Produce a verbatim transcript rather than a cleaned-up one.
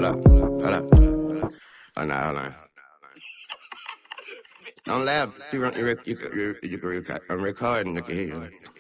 Hold up, hold up. Oh, nah, hold on. Don't laugh. You, run, you, rec- you, can- you, you can record. I'm recording. Look at here.